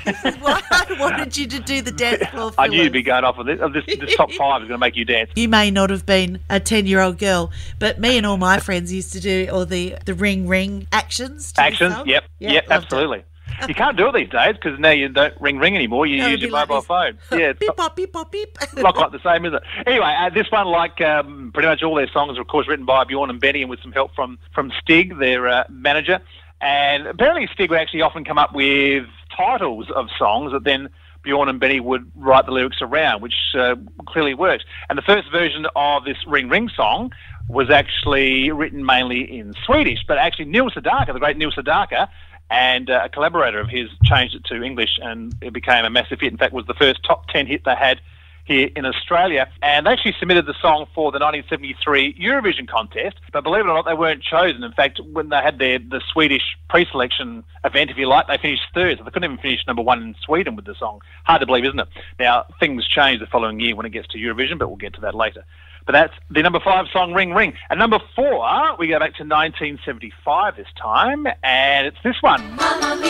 This is why I wanted you to do the dance floor I knew you'd fillers. be going off with this. This top five is going to make you dance. You may not have been a 10-year-old girl, but me and all my friends used to do all the ring actions. To the Actions, song. yep, Yeah, loved it. absolutely. You can't do it these days because now you don't ring anymore. You No, use it'd your be like mobile this. phone. Yeah, it's Beep, bop, beep, bop, beep. not quite the same, is it? Anyway, this one, like pretty much all their songs, are of course written by Bjorn and Benny, and with some help from Stig, their manager. And apparently Stig would actually often come up with titles of songs that then Bjorn and Benny would write the lyrics around, which clearly works. And the first version of this Ring song was actually written mainly in Swedish, but actually Neil Sedaka, the great Neil Sedaka, and a collaborator of his changed it to English, and it became a massive hit. In fact, it was the first top 10 hit they had here in Australia. And they actually submitted the song for the 1973 Eurovision contest, but believe it or not, they weren't chosen. In fact, when they had the Swedish pre-selection event, if you like, they finished third, so they couldn't even finish number one in Sweden with the song. Hard to believe, isn't it? Now, things change the following year when it gets to Eurovision, but we'll get to that later. But that's the number 5 song, Ring. And number 4, we go back to 1975 this time, and it's this one.